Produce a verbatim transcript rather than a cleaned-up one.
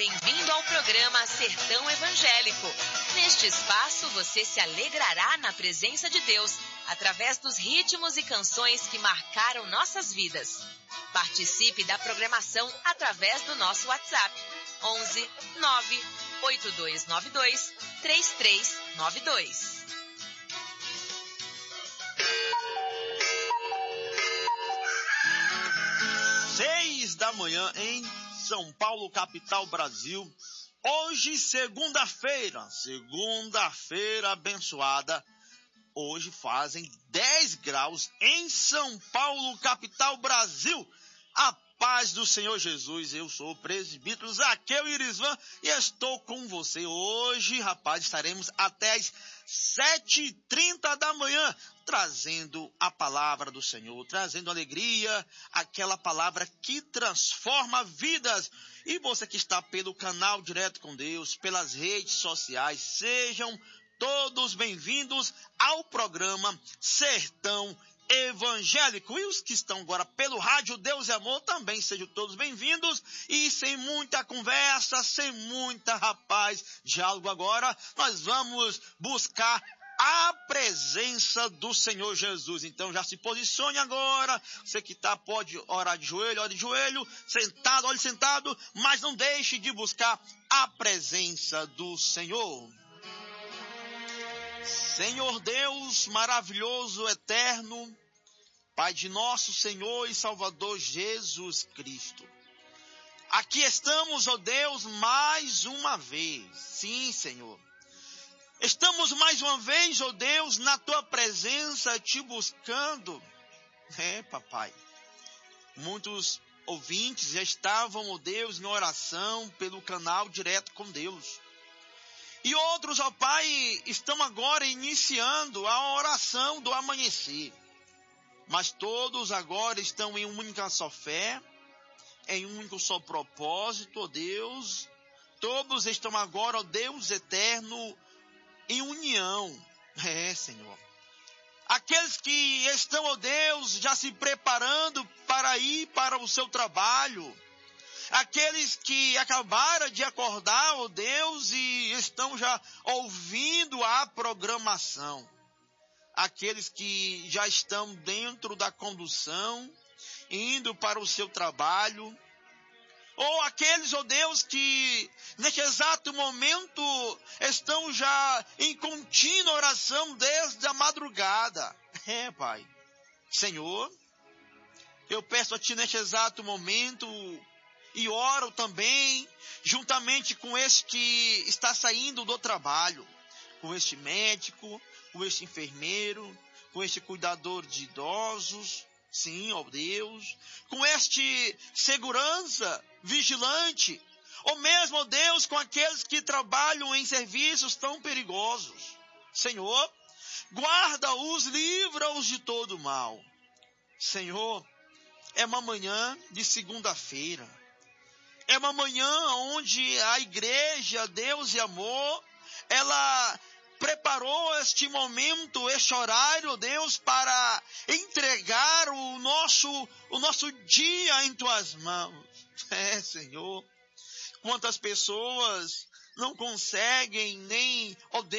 Bem-vindo ao programa Sertão Evangélico. Neste espaço você se alegrará na presença de Deus, através dos ritmos e canções que marcaram nossas vidas. Participe da programação através do nosso WhatsApp, onze nove oito dois nove dois três três nove dois. Seis da manhã em São Paulo, capital, Brasil. Hoje, segunda-feira, segunda-feira abençoada. Hoje fazem dez graus em São Paulo, capital, Brasil. A paz do Senhor Jesus. Eu sou o presbítero Zaqueu Irisvan e estou com você. Hoje, rapaz, estaremos até as sete e trinta da manhã, trazendo a palavra do Senhor, trazendo alegria, aquela palavra que transforma vidas. E você que está pelo canal Direto com Deus, pelas redes sociais, sejam todos bem-vindos ao programa Sertão Evangélico. E os que estão agora pelo rádio Deus e Amor também sejam todos bem-vindos. E sem muita conversa, sem muita, rapaz, diálogo agora, nós vamos buscar a presença do Senhor Jesus. Então já se posicione agora. Você que está, pode orar de joelho, ore de joelho, sentado, olhe sentado, mas não deixe de buscar a presença do Senhor. Senhor Deus maravilhoso, eterno, Pai de nosso Senhor e Salvador Jesus Cristo. Aqui estamos, ó Deus, mais uma vez. Sim, Senhor. Estamos mais uma vez, ó Deus, na Tua presença, te buscando. É, papai. Muitos ouvintes já estavam, ó Deus, em oração pelo canal Direto com Deus. E outros, ó Pai, estão agora iniciando a oração do amanhecer. Mas todos agora estão em uma única só fé, em um único só propósito, ó Deus. Todos estão agora, ó Deus eterno, em união. É, Senhor. Aqueles que estão, ó Deus, já se preparando para ir para o seu trabalho. Aqueles que acabaram de acordar, ó Deus, e estão já ouvindo a programação. Aqueles que já estão dentro da condução, indo para o seu trabalho. Ou aqueles, ó Deus, que neste exato momento estão já em contínua oração desde a madrugada. É, Pai. Senhor, eu peço a Ti neste exato momento e oro também juntamente com este que está saindo do trabalho, com este médico, com este enfermeiro, com este cuidador de idosos, sim, ó Deus, com este segurança, vigilante, ou mesmo, ó Deus, com aqueles que trabalham em serviços tão perigosos. Senhor, guarda-os, livra-os de todo mal. Senhor, é uma manhã de segunda-feira. É uma manhã onde a igreja, Deus e Amor, ela preparou este momento, este horário, Deus, para entregar o nosso, o nosso dia em Tuas mãos. É, Senhor, quantas pessoas não conseguem nem, ó Deus,